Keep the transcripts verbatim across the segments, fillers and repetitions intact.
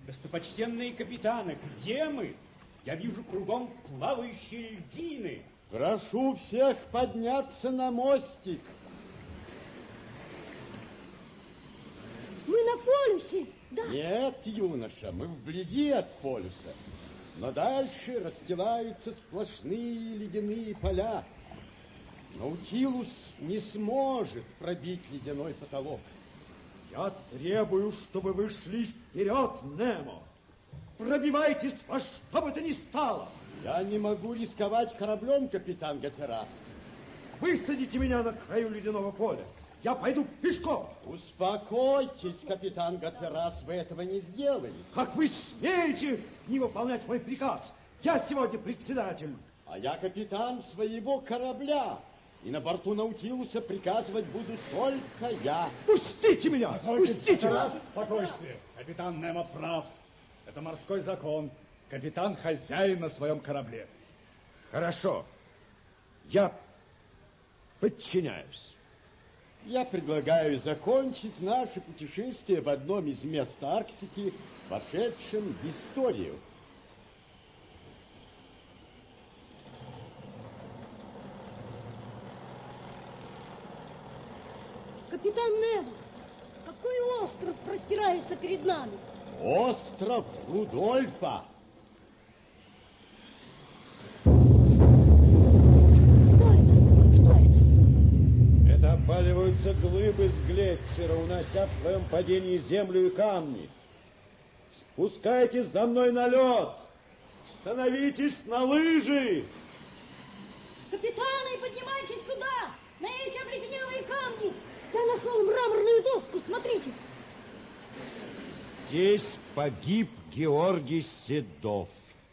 Достопочтенные капитаны, где мы? Я вижу кругом плавающие льдины. Прошу всех подняться на мостик. Мы на полюсе, да? Нет, юноша, мы вблизи от полюса. Но дальше расстилаются сплошные ледяные поля. Наутилус не сможет пробить ледяной потолок. Я требую, чтобы вы шли вперед, Немо. Пробивайтесь во что бы то ни стало. Я не могу рисковать кораблем, капитан Гатерас. Высадите меня на краю ледяного поля. Я пойду пешком. Успокойтесь, капитан Гатерас, вы этого не сделаете. Как вы смеете не выполнять мой приказ? Я сегодня председатель. А я капитан своего корабля. И на борту Наутилуса приказывать буду только я. Пустите меня! Пустите! Раз, спокойствие. Капитан Немо прав. Это морской закон. Капитан хозяин на своем корабле. Хорошо. Я подчиняюсь. Я предлагаю закончить наше путешествие в одном из мест Арктики, вошедшем в историю. Капитан Немо, какой остров простирается перед нами? Остров Рудольфа. Что это? Что это? Это обваливаются глыбы с Глетчера, унося в своем падении землю и камни. Спускайтесь за мной на лед! Становитесь на лыжи! Капитаны, поднимайтесь сюда! На эти обледенелые камни! Я нашел мраморную доску, смотрите! Здесь погиб Георгий Седов.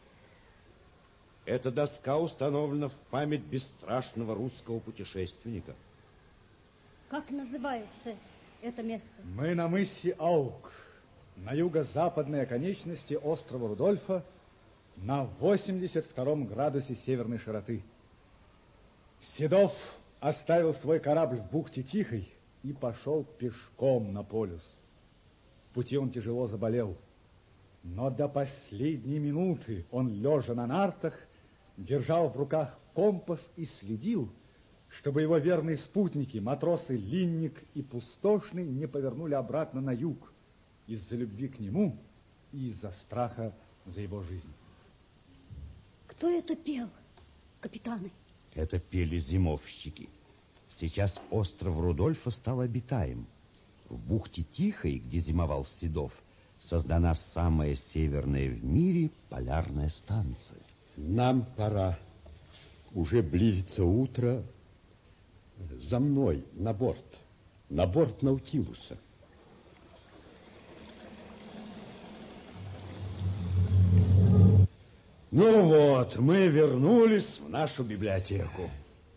Эта доска установлена в память бесстрашного русского путешественника. Как называется это место? Мы на мысе Аук, на юго-западной оконечности острова Рудольфа, на восемьдесят втором градусе северной широты. Седов оставил свой корабль в бухте Тихой и пошел пешком на полюс. В пути он тяжело заболел, но до последней минуты он, лежа на нартах, держал в руках компас и следил, чтобы его верные спутники, матросы Линник и Пустошный, не повернули обратно на юг из-за любви к нему и из-за страха за его жизнь. Кто это пел, капитаны? Это пели зимовщики. Сейчас остров Рудольфа стал обитаем. В бухте Тихой, где зимовал Седов, создана самая северная в мире полярная станция. Нам пора. Уже близится утро. За мной, на борт. На борт Наутилуса. Ну вот, мы вернулись в нашу библиотеку.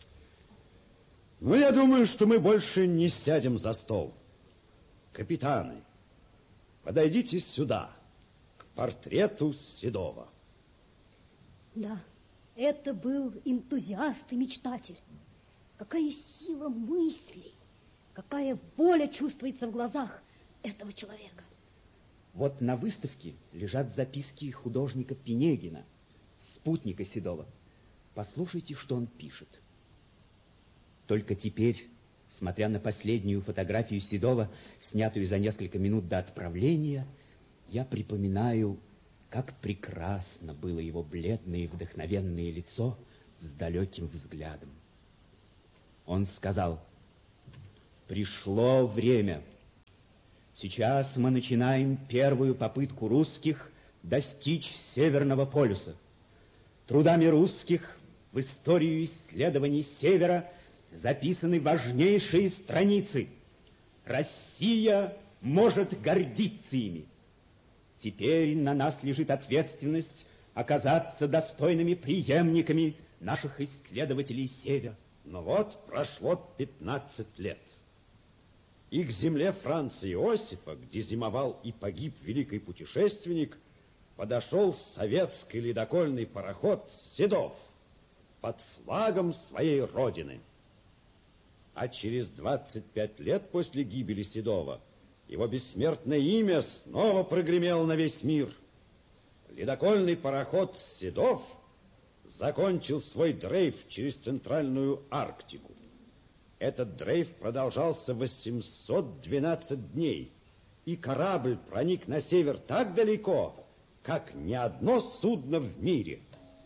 Но я думаю, что мы больше не сядем за стол. Капитаны, подойдите сюда, к портрету Седова. Да, это был энтузиаст и мечтатель. Какая сила мыслей, какая воля чувствуется в глазах этого человека. Вот на выставке лежат записки художника Пинегина, спутника Седова. Послушайте, что он пишет. Только теперь, смотря на последнюю фотографию Седова, снятую за несколько минут до отправления, я припоминаю, как прекрасно было его бледное и вдохновенное лицо с далеким взглядом. Он сказал: пришло время. Сейчас мы начинаем первую попытку русских достичь Северного полюса. Трудами русских в историю исследований Севера записаны важнейшие страницы. Россия может гордиться ими. Теперь на нас лежит ответственность оказаться достойными преемниками наших исследователей Севера. Но вот прошло пятнадцать лет. И к земле Франца Иосифа, где зимовал и погиб великий путешественник, подошел советский ледокольный пароход «Седов» под флагом своей родины. А через двадцать пять лет после гибели Седова Его бессмертное имя снова прогремело на весь мир. Ледокольный пароход «Седов» закончил свой дрейф через Центральную Арктику. Этот дрейф продолжался восемьсот двенадцать дней, и корабль проник на север так далеко, как ни одно судно в мире.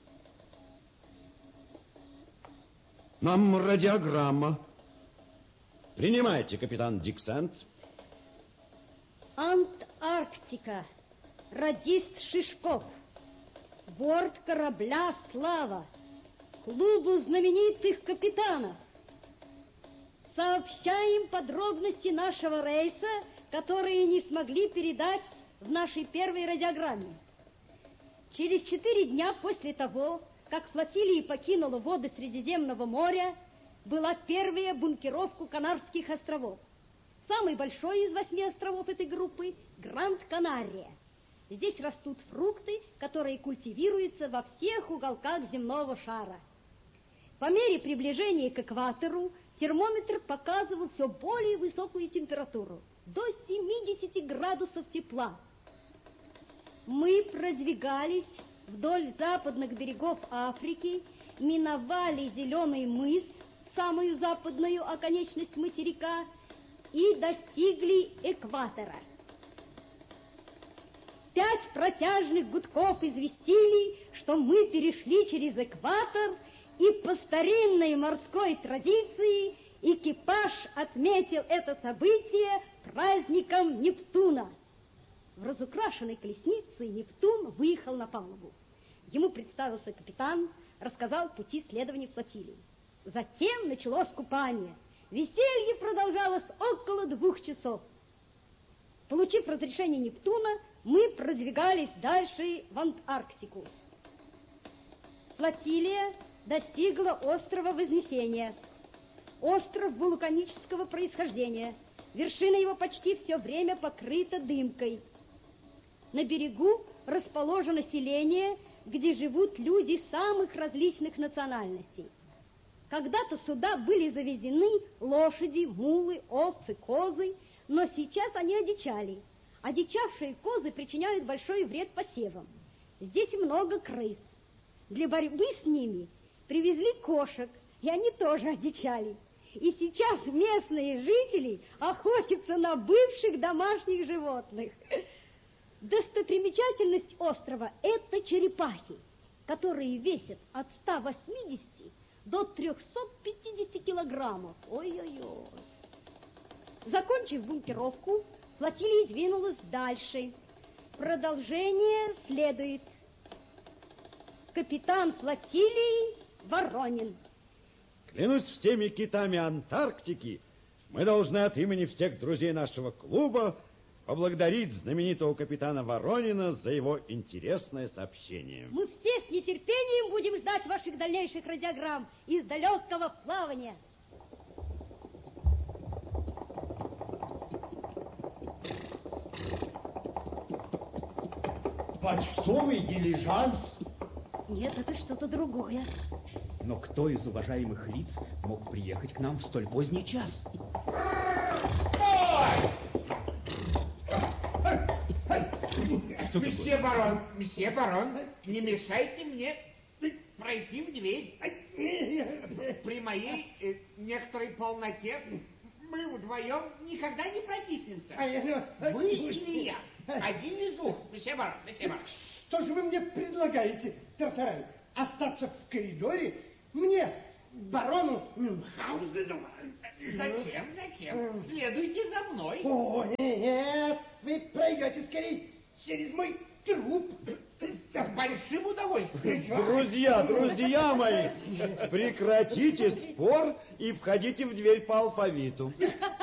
Нам радиограмма. Принимайте, капитан Диксент. Антарктика. Радист Шишков. Борт корабля «Слава». Клубу знаменитых капитанов. Сообщаем подробности нашего рейса, которые не смогли передать в нашей первой радиограмме. Через четыре дня после того, как флотилия покинула воды Средиземного моря, была первая бункеровка Канарских островов. Самый большой из восьми островов этой группы – Гранд-Канария. Здесь растут фрукты, которые культивируются во всех уголках земного шара. По мере приближения к экватору термометр показывал все более высокую температуру – до семидесяти градусов тепла. Мы продвигались вдоль западных берегов Африки, миновали Зеленый мыс, самую западную оконечность материка, и достигли экватора. Пять протяжных гудков известили, что мы перешли через экватор, и по старинной морской традиции экипаж отметил это событие праздником Нептуна. В разукрашенной колеснице Нептун выехал на палубу. Ему представился капитан, рассказал пути следования флотилии. Затем началось купание. Веселье продолжалось около двух часов. Получив разрешение Нептуна, мы продвигались дальше в Антарктику. Флотилия достигла острова Вознесения. Остров вулканического происхождения. Вершина его почти все время покрыта дымкой. На берегу расположено селение, где живут люди самых различных национальностей. Когда-то сюда были завезены лошади, мулы, овцы, козы, но сейчас они одичали. Одичавшие козы причиняют большой вред посевам. Здесь много крыс. Для борьбы с ними привезли кошек, и они тоже одичали. И сейчас местные жители охотятся на бывших домашних животных. Достопримечательность острова – это черепахи, которые весят от ста восьмидесяти до трёхсот пятидесяти килограммов. Ой-ой-ой. Закончив бункеровку, флотилия двинулась дальше. Продолжение следует. Капитан флотилии Воронин. Клянусь всеми китами Антарктики, мы должны от имени всех друзей нашего клуба поблагодарить знаменитого капитана Воронина за его интересное сообщение. Мы все с нетерпением будем ждать ваших дальнейших радиограмм из далекого плавания. Почтовый дилижанс? Нет, это что-то другое. Но кто из уважаемых лиц мог приехать к нам в столь поздний час? Месье барон, месье барон, не мешайте мне пройти в дверь. При моей э, некоторой полноте мы вдвоем никогда не протиснемся. Вы или я? Один из двух, месье барон, месье барон. Что же вы мне предлагаете, Тартарен? Остаться в коридоре? Мне, барону Мюнхгаузену? Зачем, зачем? Следуйте за мной. О, нет, вы пройдете скорее через мой труп. С большим удовольствием. Друзья, друзья мои, прекратите спор и входите в дверь по алфавиту.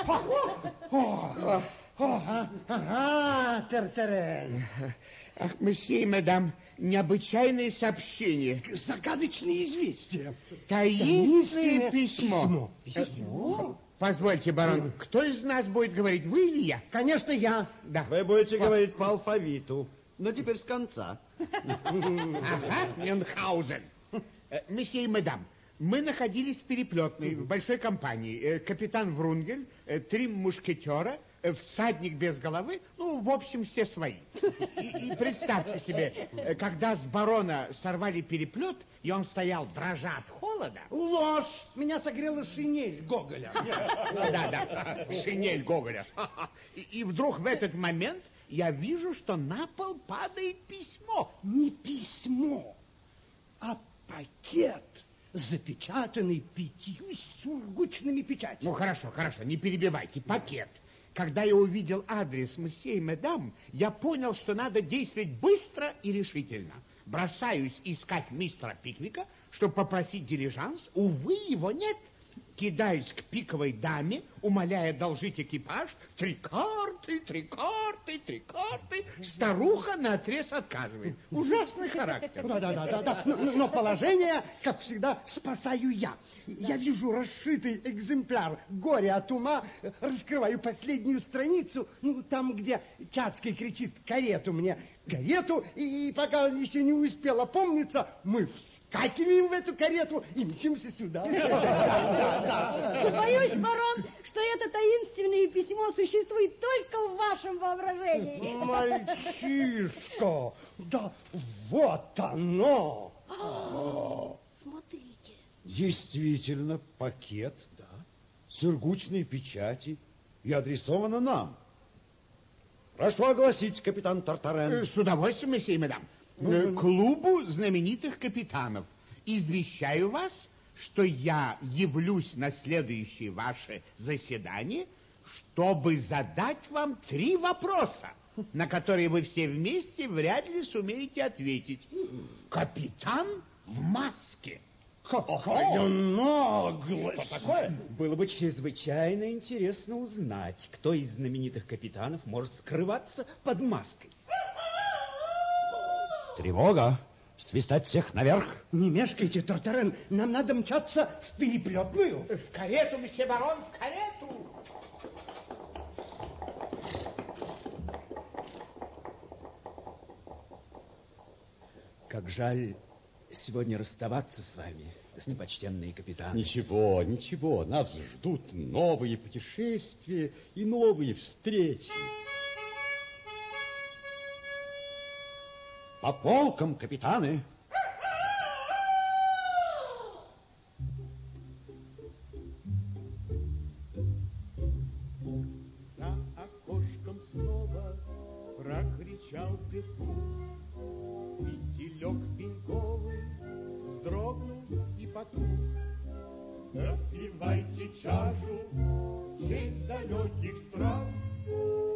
Ага, Тартарен. Ах, месье и мадам, необычайное сообщение. Загадочные известия. Таинственное письмо. Письмо? Позвольте, барон, кто из нас будет говорить, вы или я? Конечно, я. Да. Вы будете говорить по алфавиту, но теперь с конца. Ага, Мюнхгаузен. Э, Месье и мадам, мы находились в переплетной, в большой компании. Э, Капитан Врунгель, э, три мушкетера, э, всадник без головы, ну, в общем, все свои. И, и представьте себе, э, когда с барона сорвали переплет, и он стоял, дрожа от холода. Ложь! Меня согрела шинель Гоголя. Да, да, шинель Гоголя. И, и вдруг в этот момент я вижу, что на пол падает письмо. Не письмо, а пакет, запечатанный пятью сургучными печатями. Ну, хорошо, хорошо, не перебивайте. Пакет. Когда я увидел адрес месье и мадам, я понял, что надо действовать быстро и решительно. Бросаюсь искать мистера Пиквика, чтобы попросить дилижанс. Увы, его нет. Кидаюсь к пиковой даме, умоляя одолжить экипаж. Три карты, три карты, три карты. Старуха наотрез отказывает. Ужасный характер. Да, да, да, да, да. Но, но положение, как всегда, спасаю я. Я вижу расшитый экземпляр «Горе от ума», раскрываю последнюю страницу, ну, там, где Чацкий кричит «карету мне», карету, и пока он еще не успел опомниться, мы вскакиваем в эту карету и мчимся сюда. Боюсь, барон, что это таинственное письмо существует только в вашем воображении. Мальчишка, да вот оно. Смотрите. Действительно, пакет, да, сургучные печати и адресовано нам. Прошу огласить, капитан Тартарен. С удовольствием, месье и мадам. Клубу знаменитых капитанов. Извещаю вас, что я явлюсь на следующее ваше заседание, чтобы задать вам три вопроса, на которые вы все вместе вряд ли сумеете ответить. Капитан в маске. Какая наглость! Что такое? Было бы чрезвычайно интересно узнать, кто из знаменитых капитанов может скрываться под маской. Тревога! Свистать всех наверх! Не мешкайте, Тартарен, нам надо мчаться в переплетную. В карету, месье барон, в карету! Как жаль сегодня расставаться с вами, достопочтенные капитаны. Ничего, ничего, нас ждут новые путешествия и новые встречи. По полкам, капитаны! За окошком снова прокричал петух. Фитилек пеньковый вздрогнул и потух. Допивайте чашу, честь далеких стран,